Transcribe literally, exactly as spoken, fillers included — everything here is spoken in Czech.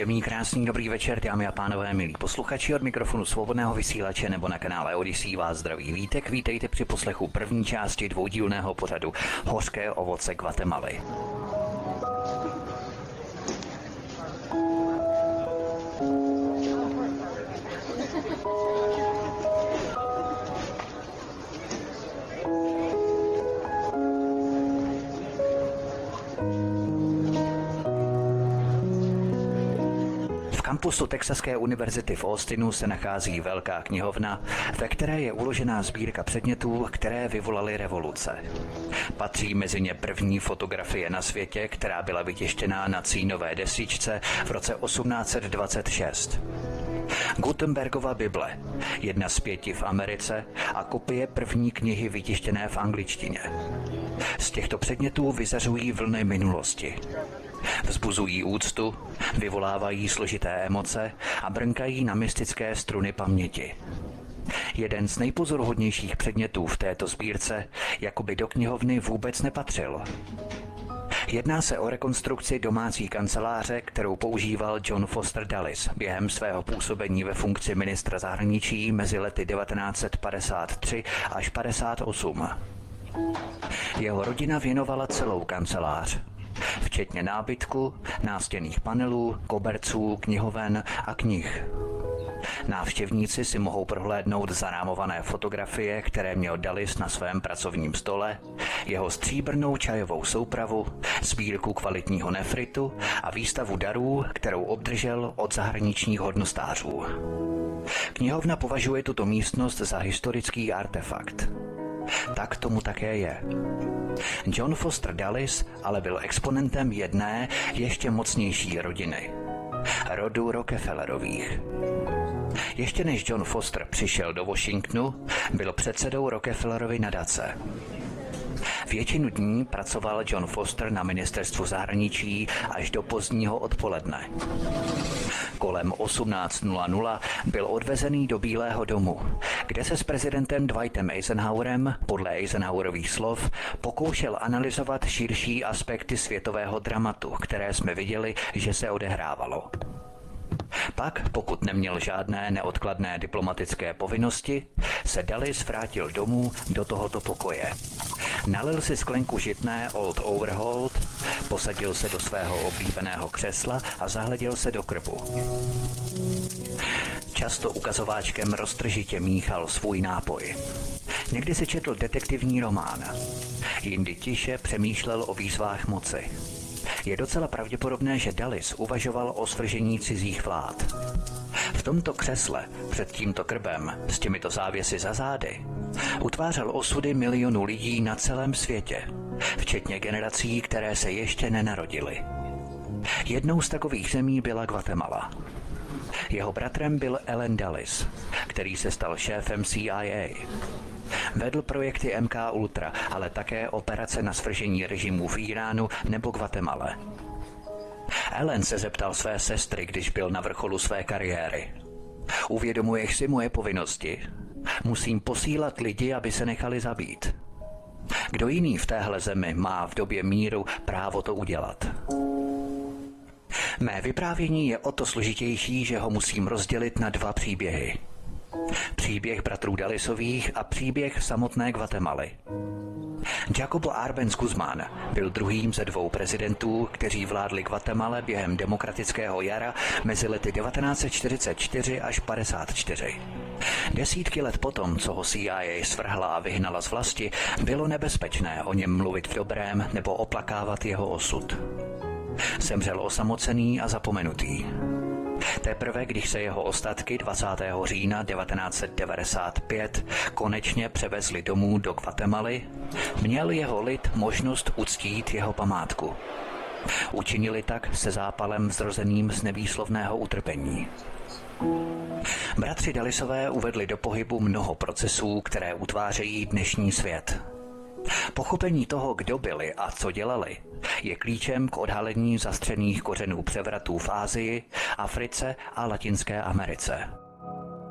Příjemný, krásný, dobrý večer, dámy a pánové, milí posluchači, od mikrofonu Svobodného vysílače nebo na kanále Odyssey vás zdraví Vítek. Vítejte při poslechu první části dvoudílného pořadu Hořké ovoce Guatemaly. V kampusu Texaské univerzity v Austinu se nachází velká knihovna, ve které je uložená sbírka předmětů, které vyvolaly revoluce. Patří mezi ně první fotografie na světě, která byla vytištěná na cínové desíčce v roce osmnáct dvacet šest. Gutenbergova Bible, jedna z pěti v Americe a kopie první knihy vytištěné v angličtině. Z těchto předmětů vyzařují vlny minulosti. Vzbuzují úctu, vyvolávají složité emoce a brnkají na mystické struny paměti. Jeden z nejpozoruhodnějších předmětů v této sbírce jakoby do knihovny vůbec nepatřil. Jedná se o rekonstrukci domácí kanceláře, kterou používal John Foster Dulles během svého působení ve funkci ministra zahraničí mezi lety devatenáct set padesát tři až padesát osm. Jeho rodina věnovala celou kancelář, včetně nábytku, nástěnných panelů, koberců, knihoven a knih. Návštěvníci si mohou prohlédnout zarámované fotografie, které měl Dulles na svém pracovním stole, jeho stříbrnou čajovou soupravu, sbírku kvalitního nefritu a výstavu darů, kterou obdržel od zahraničních hodnostářů. Knihovna považuje tuto místnost za historický artefakt. Tak tomu také je. John Foster Dulles ale byl exponentem jedné ještě mocnější rodiny. Rodu Rockefellerových. Ještě než John Foster přišel do Washingtonu, byl předsedou Rockefellerovy nadace. Většinu dní pracoval John Foster na ministerstvu zahraničí až do pozdního odpoledne. Kolem osmnáct nula nula byl odvezený do Bílého domu, kde se s prezidentem Dwightem Eisenhowerem, podle Eisenhowerových slov, pokoušel analyzovat širší aspekty světového dramatu, které jsme viděli, že se odehrávalo. Pak, pokud neměl žádné neodkladné diplomatické povinnosti, se Dulles vrátil domů do tohoto pokoje. Nalil si sklenku žitné Old Overholt, posadil se do svého oblíbeného křesla a zahleděl se do krbu. Často ukazováčkem roztržitě míchal svůj nápoj. Někdy si četl detektivní román. Jindy tiše přemýšlel o výzvách moci. Je docela pravděpodobné, že Dulles uvažoval o svržení cizích vlád. V tomto křesle, před tímto krbem, s těmito závěsy za zády, utvářel osudy milionů lidí na celém světě, včetně generací, které se ještě nenarodily. Jednou z takových zemí byla Guatemala. Jeho bratrem byl Allen Dulles, který se stal šéfem C I A. Vedl projekty M K Ultra, ale také operace na svržení režimu v Iránu nebo Guatemale. Allen se zeptal své sestry, když byl na vrcholu své kariéry. Uvědomuješ si moje povinnosti? Musím posílat lidi, aby se nechali zabít. Kdo jiný v téhle zemi má v době míru právo to udělat? Mé vyprávění je o to složitější, že ho musím rozdělit na dva příběhy. Příběh bratrů Dullesových a příběh samotné Guatemaly. Jacobo Arbenz Guzmán byl druhým ze dvou prezidentů, kteří vládli Guatemale během demokratického jara mezi lety devatenáct set čtyřicet čtyři až padesát čtyři. Desítky let potom, co ho C I A svrhla a vyhnala z vlasti, bylo nebezpečné o něm mluvit v dobrém nebo oplakávat jeho osud. Zemřel osamocený a zapomenutý. Teprve když se jeho ostatky dvacátého října devatenáct set devadesát pět konečně převezli domů do Guatemaly, měl jeho lid možnost uctít jeho památku. Učinili tak se zápalem zrozeným z nevýslovného utrpení. Bratři Dullesové uvedli do pohybu mnoho procesů, které utvářejí dnešní svět. Pochopení toho, kdo byli a co dělali, je klíčem k odhalení zastřených kořenů převratů v Asii, Africe a Latinské Americe.